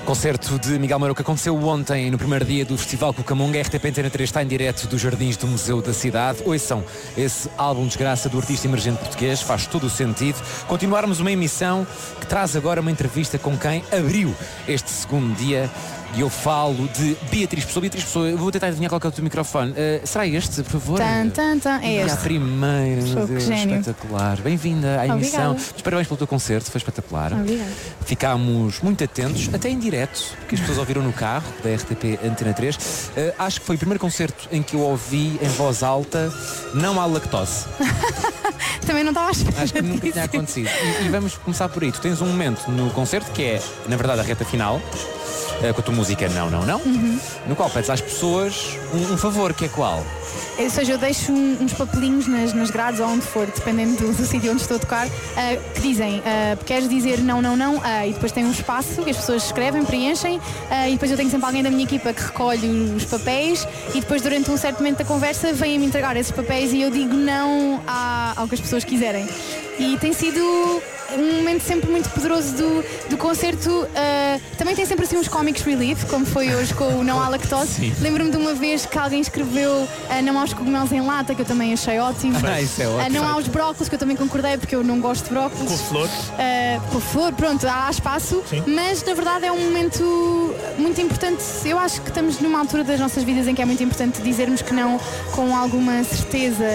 Concerto de Miguel Moura que aconteceu ontem no primeiro dia do Festival Cucamonga. A RTP Antena 3 está em direto dos Jardins do Museu da Cidade. Ouçam esse álbum Desgraça do artista emergente português, faz todo o sentido. Continuarmos uma emissão que traz agora uma entrevista com quem abriu este segundo dia. E eu falo de Beatriz Pessoa. Beatriz Pessoa, eu vou tentar adivinhar qual é o teu microfone. Será este, por favor? É este. A primeira, meu Deus, gênio. espetacular. Bem-vinda à emissão. Obrigada. Parabéns pelo teu concerto, foi espetacular. Obrigada. Ficámos muito atentos, até em direto, porque as pessoas ouviram no carro da RTP Antena 3. Acho que foi o primeiro concerto em que eu ouvi em voz alta, não há lactose. Também não estava a esperar. Acho que nunca tinha acontecido. E vamos começar por aí. Tu tens um momento no concerto que é, na verdade, a reta final, com a tua música Não, no qual pedes às pessoas um favor, que é qual? Ou seja, eu deixo uns papelinhos nas grades ou onde for, dependendo do sítio onde estou a tocar, que dizem, queres dizer não, e depois tem um espaço que as pessoas escrevem, preenchem, e depois eu tenho sempre alguém da minha equipa que recolhe os papéis e depois durante um certo momento da conversa vêm-me entregar esses papéis e eu digo não ao que as pessoas quiserem. E tem sido um momento sempre muito poderoso do concerto. Também tem sempre assim uns comics relief, como foi hoje com o Não Há Lactose. Lembro-me de uma vez que alguém escreveu Não Há os cogumelos em lata, que eu também achei ótimo. Isso é ótimo. Não há os brócolos, que eu também concordei, porque eu não gosto de brócolos. Com flor. Com flor, pronto, há espaço. Sim. Mas na verdade é um momento muito importante. Eu acho que estamos numa altura das nossas vidas em que é muito importante dizermos que não com alguma certeza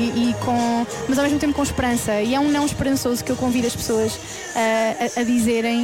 mas ao mesmo tempo com esperança. E é um não esperançoso que eu convido as pessoas a dizerem.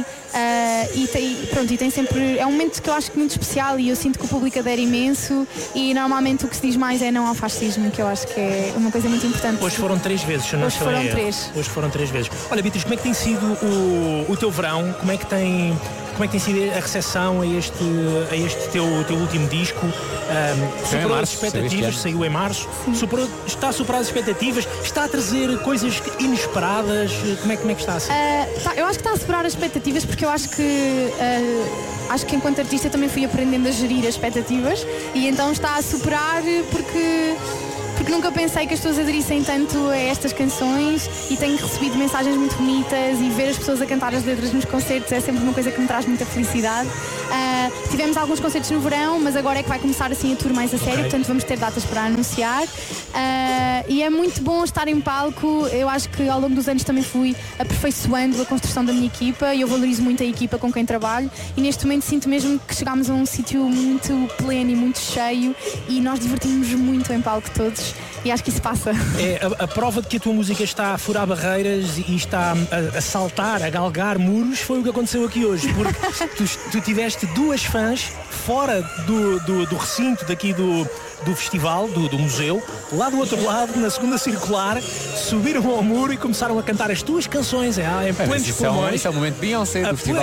E tem sempre. É um momento que eu acho que muito especial e eu sinto que o público adere imenso. E normalmente o que se diz mais é não ao fascismo, que eu acho que é uma coisa muito importante. Hoje foram 3 vezes, se eu não Hoje estou foram em erro. 3. Hoje foram 3 vezes. Olha, Beatriz, como é que tem sido o teu verão? Como é que tem sido a recepção a este teu último disco? Superou as expectativas, saiu em março. Está a superar as expectativas? Está a trazer coisas inesperadas? Como é que está assim? Eu acho que está a superar as expectativas porque eu acho que enquanto artista também fui aprendendo a gerir as expectativas e então está a superar porque nunca pensei que as pessoas aderissem tanto a estas canções e tenho recebido mensagens muito bonitas e ver as pessoas a cantar as letras nos concertos é sempre uma coisa que me traz muita felicidade. Tivemos alguns concertos no verão, mas agora é que vai começar assim a tour mais a sério, portanto vamos ter datas para anunciar. E é muito bom estar em palco. Eu acho que ao longo dos anos também fui aperfeiçoando a construção da minha equipa e eu valorizo muito a equipa com quem trabalho e neste momento sinto mesmo que chegámos a um sítio muito pleno e muito cheio e nós divertimos muito em palco todos e acho que isso passa. É a prova de que a tua música está a furar barreiras e está a saltar, a galgar muros foi o que aconteceu aqui hoje, porque tu tiveste 2 fãs fora do recinto daqui do festival, do museu, lá do outro lado, na segunda circular, subiram ao muro e começaram a cantar as tuas canções em plenos pulmões. Isso é o momento Beyoncé do festival.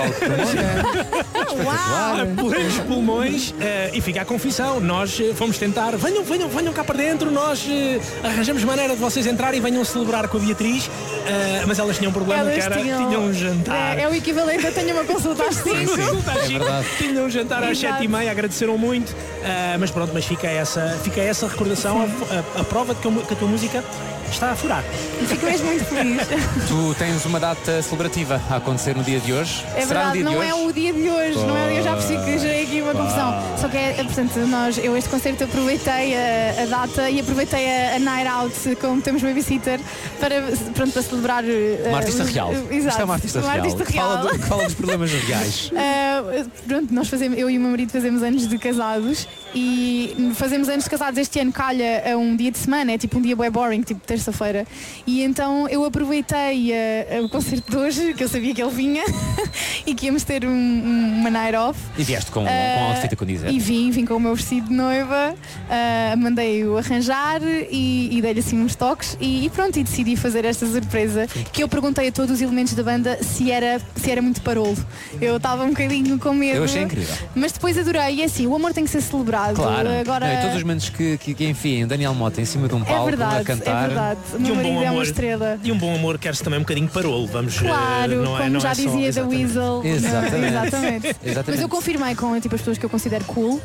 Uau! A plenos pulmões. E fica a confissão, nós fomos tentar, venham cá para dentro, nós arranjamos maneira de vocês entrarem e venham celebrar com a Beatriz, mas elas tinham um problema, que era, tinham um jantar. É o equivalente, eu tenho uma consulta às 5. Tinham um jantar às 7h30, agradeceram muito, mas fica essa recordação, a prova de que a tua música está a furar. E fico mesmo muito feliz. Tu tens uma data celebrativa a acontecer no dia de hoje? É Será verdade, não é o dia de hoje, não é, eu já percebi que já é aqui uma confusão. Só que portanto, eu este concerto aproveitei a data e aproveitei a Night Out, como temos babysitter, para celebrar. Uma artista real. Exato. Isto é uma artista real. Que fala dos problemas reais. Pronto, eu e o meu marido fazemos anos de casados e fazemos anos de casados este ano, calha a um dia de semana, é tipo um dia bué boring, tipo terça-feira. E então eu aproveitei o concerto de hoje, que eu sabia que ele vinha e que íamos ter uma night off. E vieste com outfit a condizer. E vim com o meu vestido de noiva, mandei-o arranjar e dei-lhe assim uns toques e pronto, e decidi fazer esta surpresa. Que eu perguntei a todos os elementos da banda se era muito parolo. Eu estava um bocadinho com medo. Eu achei incrível. Mas depois adorei, e assim, o amor tem que ser celebrado. Claro. Agora... todos os momentos que enfim, Daniel Mota em cima de um palco a cantar. É verdade. O meu marido é uma estrela. E um bom amor quer-se também um bocadinho parolo, vamos. Claro, como já dizia da Weasel. Exatamente. Mas eu confirmei com as pessoas que eu considero cool.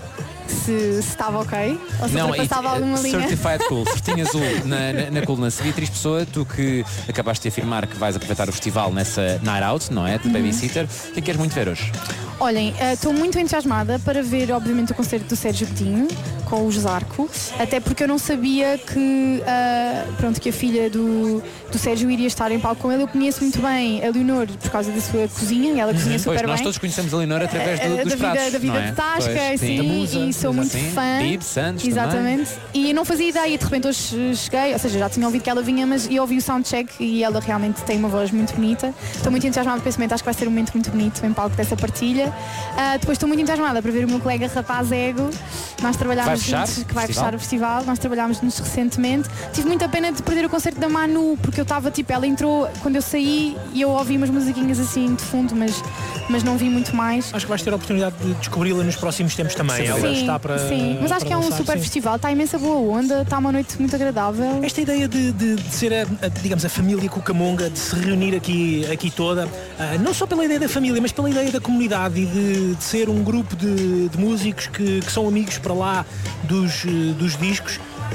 se estava ok, ou se ultrapassava alguma linha. Certified Cool, certinho azul na Coolness. Beatriz Pessoa, tu que acabaste de afirmar que vais aproveitar o festival nessa Night Out, não é? De Babysitter, o que é que queres muito ver hoje? Olhem, estou muito entusiasmada para ver, obviamente, o concerto do Sérgio Godinho com o Josarco, até porque eu não sabia que, que a filha do Sérgio iria estar em palco com ele. Eu conheço muito bem a Leonor por causa da sua cozinha, e ela cozinha super pois, bem. Nós todos conhecemos a Leonor através dos pratos, da vida não é? de Tasca, Pois, sim, e sou muito fã. Bib, Santos exatamente. Também. E não fazia ideia, de repente hoje cheguei, ou seja, já tinha ouvido que ela vinha, mas eu ouvi o soundcheck e ela realmente tem uma voz muito bonita. Estou muito entusiasmada para esse momento, acho que vai ser um momento muito bonito em palco dessa partilha. Depois estou muito entusiasmada para ver o meu colega Rapaz Ego. Nós trabalhámos juntos, que vai fechar o festival. Nós trabalhámos juntos recentemente. Tive muita pena de perder o concerto da Manu, porque eu estava ela entrou quando eu saí e eu ouvi umas musiquinhas assim de fundo, mas não vi muito mais. Acho que vais ter a oportunidade de descobri-la nos próximos tempos também. Ela está para. Sim, mas acho que é um super festival, está imensa boa onda, está uma noite muito agradável. Esta ideia de ser digamos, a família Cucamonga, de se reunir aqui toda, não só pela ideia da família, mas pela ideia da comunidade e de ser um grupo de músicos que são amigos para lá dos discos,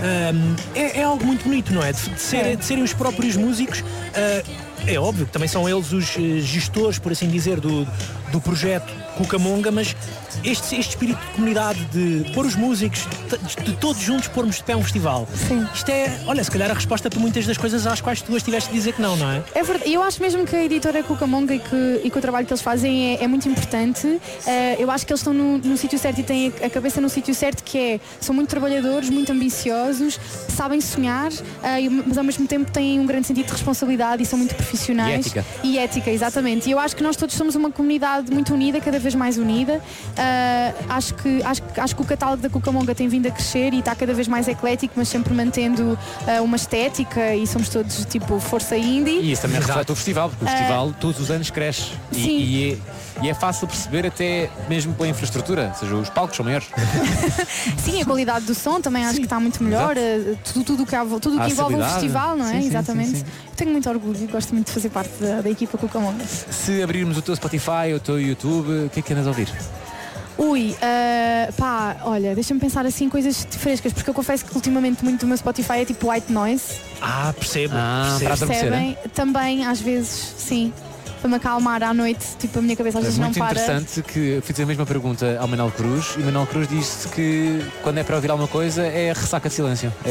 é algo muito bonito, não é? De serem os próprios músicos. É óbvio que também são eles os gestores, por assim dizer, do projeto Cucamonga, mas este espírito de comunidade, de pôr os músicos, de todos juntos pormos de pé um festival. Sim. Isto é, olha, se calhar a resposta para muitas das coisas às quais tu estiveste a dizer que não é? É verdade. Eu acho mesmo que a editora Cucamonga e que o trabalho que eles fazem é muito importante. Eu acho que eles estão no sítio certo e têm a cabeça no sítio certo, são muito trabalhadores, muito ambiciosos, sabem sonhar, mas ao mesmo tempo têm um grande sentido de responsabilidade e são muito profissionais. E ética, exatamente. E eu acho que nós todos somos uma comunidade muito unida, cada vez mais unida. Acho que o catálogo da Cucamonga tem vindo a crescer e está cada vez mais eclético, mas sempre mantendo uma estética, e somos todos tipo força indie. E isso também reflete o festival, porque o festival todos os anos cresce. E é fácil perceber até mesmo pela infraestrutura, ou seja, os palcos são maiores. Sim, a qualidade do som também acho que está muito melhor. Tudo que envolve um festival, não é? Sim, exatamente. Sim. Eu tenho muito orgulho e gosto muito de fazer parte da equipa Cucamonga. Se abrirmos o teu Spotify, o teu YouTube, o que é que andas a ouvir? Olha, deixa-me pensar assim coisas frescas, porque eu confesso que ultimamente muito do meu Spotify é tipo white noise. Percebo. Percebem? Também, às vezes, sim. Para me acalmar à noite, tipo, a minha cabeça às vezes não para. É muito interessante que fiz a mesma pergunta ao Manuel Cruz, e Manuel Cruz disse que quando é para ouvir alguma coisa é ressaca de silêncio.